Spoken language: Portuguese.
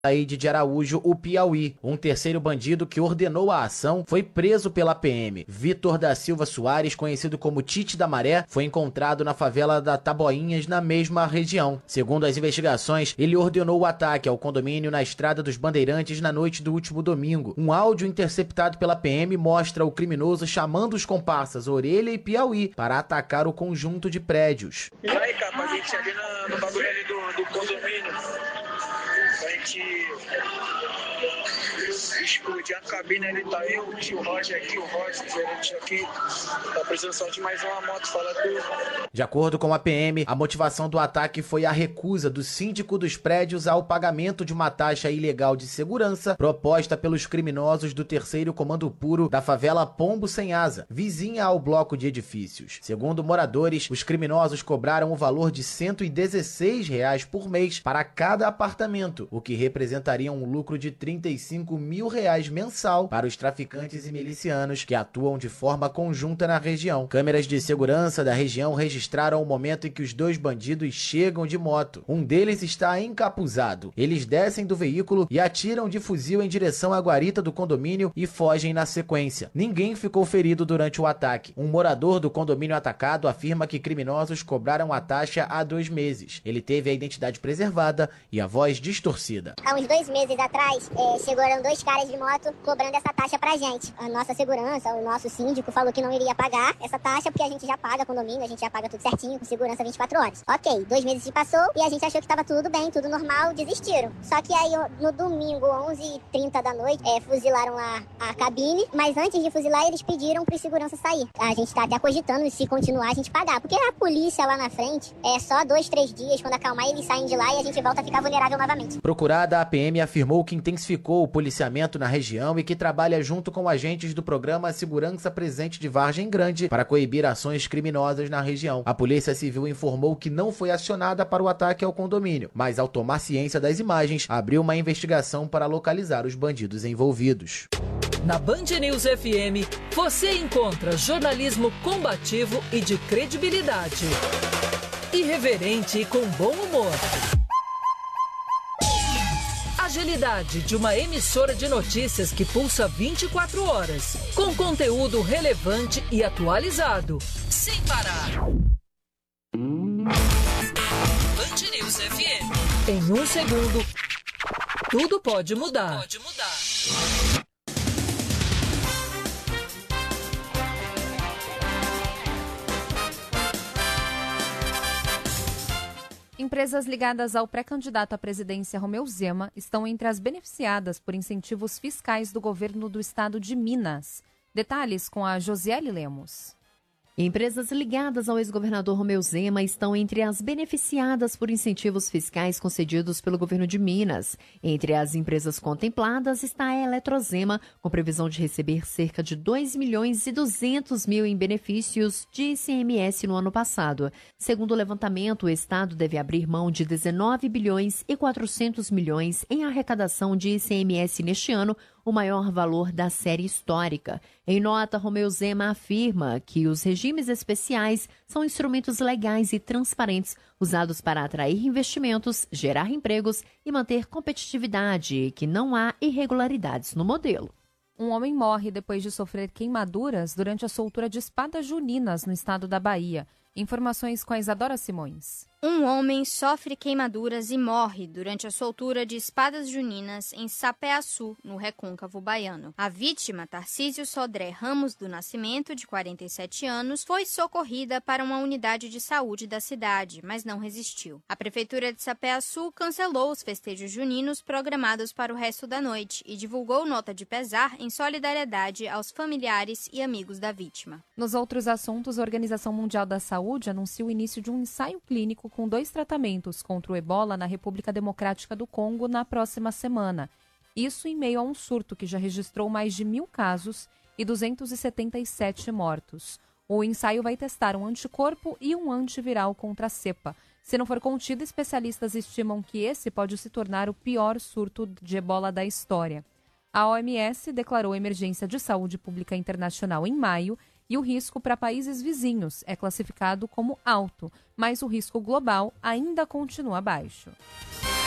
Ataíde de Araújo, o Piauí. Um terceiro bandido que ordenou a ação foi preso pela PM. Vitor da Silva Soares, conhecido como Tite da Maré, foi encontrado na favela da Taboinhas, na mesma região. Segundo as investigações, ele ordenou o ataque ao condomínio na Estrada dos Bandeirantes na noite do último domingo. Um áudio interceptado pela PM mostra o criminoso chamando os comparsas Orelha e Piauí para atacar o conjunto de prédios. Aí, capa, a gente ali no bagulho ali do condomínio. A gente explodir a cabine, ele tá eu, o tio Roger aqui, o Roger, o gerente aqui, tá precisando só de mais uma moto, fala tudo. De acordo com a PM, a motivação do ataque foi a recusa do síndico dos prédios ao pagamento de uma taxa ilegal de segurança proposta pelos criminosos do 3º Comando Puro da favela Pombo Sem Asa, vizinha ao bloco de edifícios. Segundo moradores, os criminosos cobraram o valor de R$ 116 por mês para cada apartamento, o que representaria um lucro de R$ 35 mil mensal para os traficantes e milicianos que atuam de forma conjunta na região. Câmeras de segurança da região registraram o momento em que os dois bandidos chegam de moto. Um deles está encapuzado. Eles descem do veículo e atiram de fuzil em direção à guarita do condomínio e fogem na sequência. Ninguém ficou ferido durante o ataque. Um morador do condomínio atacado afirma que criminosos cobraram a taxa há 2 meses. Ele teve a identidade preservada e a voz distorcida. Há uns 2 meses atrás, chegaram 2 caras de moto cobrando essa taxa pra gente. A nossa segurança, o nosso síndico falou que não iria pagar essa taxa porque a gente já paga condomínio, a gente já paga tudo certinho, com segurança 24 horas. Ok, 2 meses se passou e a gente achou que tava tudo bem, tudo normal, desistiram. Só que aí no domingo, 11h30 da noite, fuzilaram a cabine, mas antes de fuzilar eles pediram pro segurança sair. A gente tá até cogitando se continuar a gente pagar, porque a polícia lá na frente é só 2, 3 dias, quando acalmar eles saem de lá e a gente volta a ficar vulnerável novamente. Procurada, a PM afirmou que intensificou o policiamento na região e que trabalha junto com agentes do programa Segurança Presente de Vargem Grande para coibir ações criminosas na região. A Polícia Civil informou que não foi acionada para o ataque ao condomínio, mas ao tomar ciência das imagens, abriu uma investigação para localizar os bandidos envolvidos. Na Band News FM, você encontra jornalismo combativo e de credibilidade. Irreverente e com bom humor. Agilidade de uma emissora de notícias que pulsa 24 horas, com conteúdo relevante e atualizado, sem parar. Band News FM. Em 1 segundo, tudo pode mudar. Empresas ligadas ao pré-candidato à presidência Romeu Zema estão entre as beneficiadas por incentivos fiscais do governo do estado de Minas. Detalhes com a Josiele Lemos. Empresas ligadas ao ex-governador Romeu Zema estão entre as beneficiadas por incentivos fiscais concedidos pelo governo de Minas. Entre as empresas contempladas está a Eletrozema, com previsão de receber cerca de 2.200.000 em benefícios de ICMS no ano passado. Segundo o levantamento, o Estado deve abrir mão de 19.400 milhões em arrecadação de ICMS neste ano, o maior valor da série histórica. Em nota, Romeu Zema afirma que os regimes especiais são instrumentos legais e transparentes usados para atrair investimentos, gerar empregos e manter competitividade e que não há irregularidades no modelo. Um homem morre depois de sofrer queimaduras durante a soltura de espadas juninas no estado da Bahia. Informações com a Isadora Simões. Um homem sofre queimaduras e morre durante a soltura de espadas juninas em Sapé-Açu, no Recôncavo Baiano. A vítima, Tarcísio Sodré Ramos do Nascimento, de 47 anos, foi socorrida para uma unidade de saúde da cidade, mas não resistiu. A Prefeitura de Sapé-Açu cancelou os festejos juninos programados para o resto da noite e divulgou nota de pesar em solidariedade aos familiares e amigos da vítima. Nos outros assuntos, a Organização Mundial da Saúde anuncia o início de um ensaio clínico com 2 tratamentos contra o ebola na República Democrática do Congo na próxima semana. Isso em meio a um surto que já registrou mais de 1.000 casos e 277 mortos. O ensaio vai testar um anticorpo e um antiviral contra a cepa. Se não for contido, especialistas estimam que esse pode se tornar o pior surto de ebola da história. A OMS declarou emergência de saúde pública internacional em maio e o risco para países vizinhos é classificado como alto, mas o risco global ainda continua baixo.